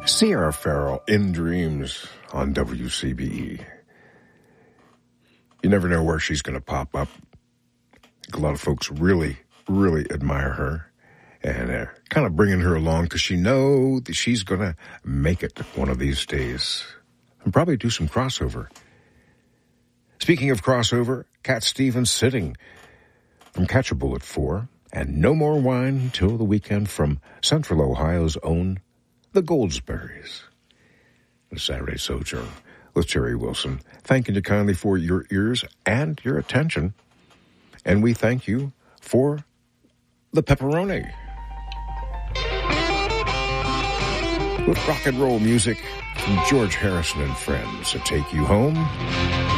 Sierra Farrell, In Dreams, on WCBE. You never know where she's going to pop up. A lot of folks really admire her and kind of bringing her along because she knows that she's going to make it one of these days and probably do some crossover. Speaking of crossover, Cat Stevens Sitting from Catch a Bullet 4 and No More Wine Till the Weekend from Central Ohio's own The Goldsberries. The Saturday Sojourn with Terry Wilson. Thanking you kindly for your ears and your attention. And we thank you for the pepperoni. With rock and roll music from George Harrison and Friends to take you home.